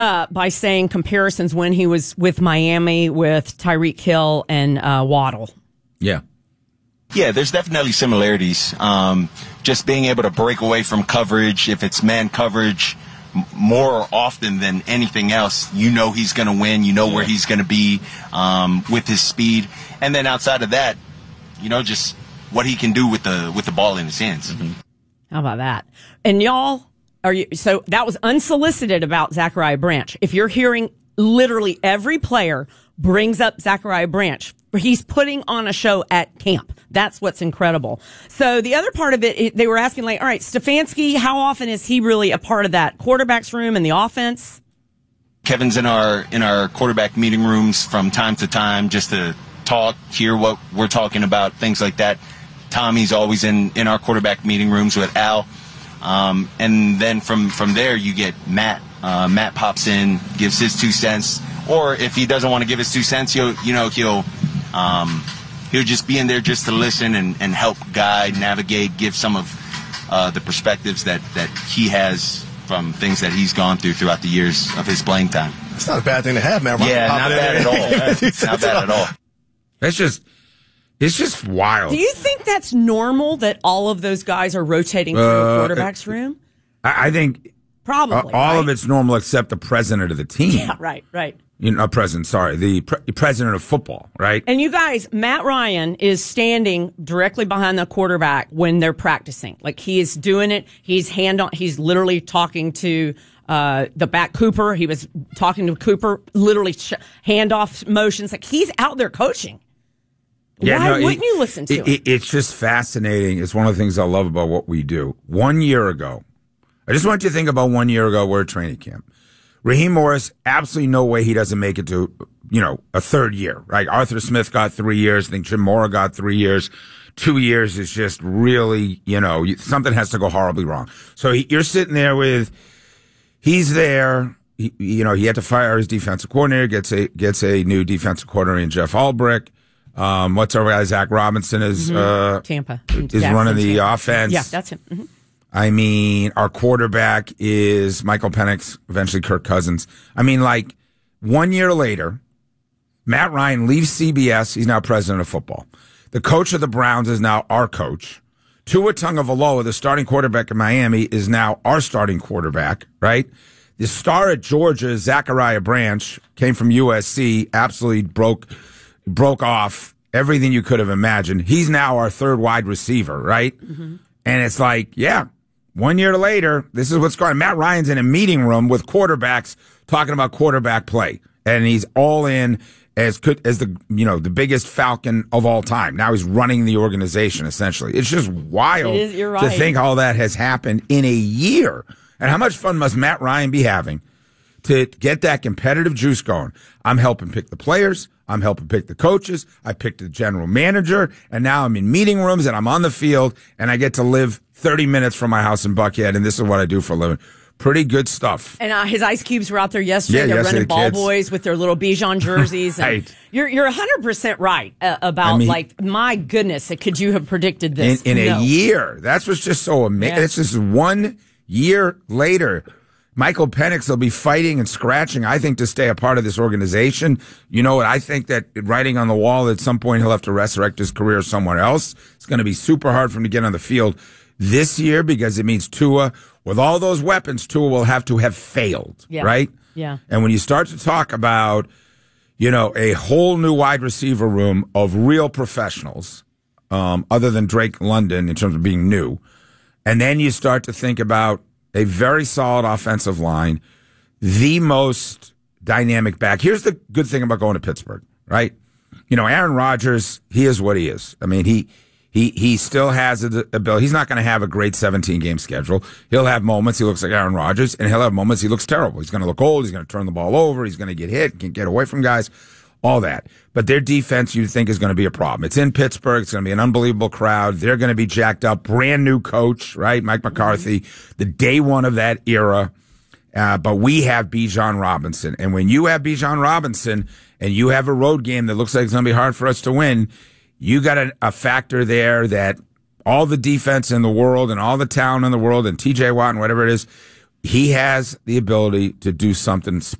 by saying comparisons when he was with Miami with Tyreek Hill and Waddle. Yeah. Yeah, there's definitely similarities. Just being able to break away from coverage, if it's man coverage, more often than anything else, you know he's going to win. You know where he's going to be with his speed. And then outside of that, you know, just what he can do with the ball in his hands. Mm-hmm. How about that? And y'all, so that was unsolicited about Zachariah Branch. If you're hearing literally every player brings up Zachariah Branch, he's putting on a show at camp. That's what's incredible. So the other part of it, they were asking, like, all right, Stefanski, how often is he really a part of that quarterback's room and the offense? Kevin's in our quarterback meeting rooms from time to time just to talk, hear what we're talking about, things like that. Tommy's always in our quarterback meeting rooms with Al. And then from there, you get Matt. Matt pops in, gives his 2 cents. Or if he doesn't want to give his 2 cents, he'll just be in there just to listen and help guide, navigate, give some of the perspectives that he has from things that he's gone throughout the years of his playing time. It's not a bad thing to have, man. Yeah, not bad at all. Not bad at all. It's just wild. Do you think that's normal that all of those guys are rotating through a quarterback's room? I think probably all of it's normal except the president of the team. Yeah, right. The president of football, right? And you guys, Matt Ryan is standing directly behind the quarterback when they're practicing. Like, he is doing it. He's literally talking to the back Cooper. He was talking to Cooper, literally handoff motions. Like, he's out there coaching. Yeah, Why wouldn't you listen to him? It's just fascinating. It's one of the things I love about what we do. 1 year ago, I just want you to think about 1 year ago, we're at training camp. Raheem Morris, absolutely no way he doesn't make it to, a third year, right? Arthur Smith got 3 years. I think Jim Mora got 3 years. 2 years is just really, something has to go horribly wrong. So you're sitting there he's there. He had to fire his defensive coordinator, gets a new defensive coordinator in Jeff Ulbrich. What's our guy? Zach Robinson is, Tampa. Is running the offense. Yeah, that's him. Mm-hmm. I mean, our quarterback is Michael Penix, eventually Kirk Cousins. I mean, 1 year later, Matt Ryan leaves CBS. He's now president of football. The coach of the Browns is now our coach. Tua Tagovailoa, the starting quarterback in Miami, is now our starting quarterback, right? The star at Georgia, Zachariah Branch, came from USC, absolutely broke off everything you could have imagined. He's now our third wide receiver, right? Mm-hmm. And it's 1 year later, this is what's going on. Matt Ryan's in a meeting room with quarterbacks talking about quarterback play. And he's all in as the biggest Falcon of all time. Now he's running the organization, essentially. It's just wild to think all that has happened in a year. And how much fun must Matt Ryan be having to get that competitive juice going? I'm helping pick the players. I'm helping pick the coaches. I picked the general manager. And now I'm in meeting rooms and I'm on the field and I get to live 30 minutes from my house in Buckhead. And this is what I do for a living. Pretty good stuff. And his Ice Cubes were out there yesterday. They're running ball boys with their little Bijan jerseys. And right. You're 100% right about, my goodness, could you have predicted this? In a year. That's what's just so amazing. Yeah. It's just 1 year later. Michael Penix will be fighting and scratching, I think, to stay a part of this organization. You know what? I think that writing on the wall, at some point he'll have to resurrect his career somewhere else. It's going to be super hard for him to get on the field this year because it means Tua, with all those weapons, Tua will have to have failed, right? Yeah. And when you start to talk about, a whole new wide receiver room of real professionals, other than Drake London in terms of being new, and then you start to think about a very solid offensive line, the most dynamic back. Here's the good thing about going to Pittsburgh, right? Aaron Rodgers, he is what he is. I mean, he still has the ability. He's not going to have a great 17-game schedule. He'll have moments he looks like Aaron Rodgers, and he'll have moments he looks terrible. He's going to look old. He's going to turn the ball over. He's going to get hit, can't get away from guys, all that. But their defense, you think, is going to be a problem. It's in Pittsburgh. It's going to be an unbelievable crowd. They're going to be jacked up. Brand new coach, right? Mike McCarthy, the day one of that era. But we have Bijan Robinson. And when you have Bijan Robinson and you have a road game that looks like it's going to be hard for us to win, you got a factor there that all the defense in the world and all the talent in the world and TJ Watt and whatever it is, he has the ability to do something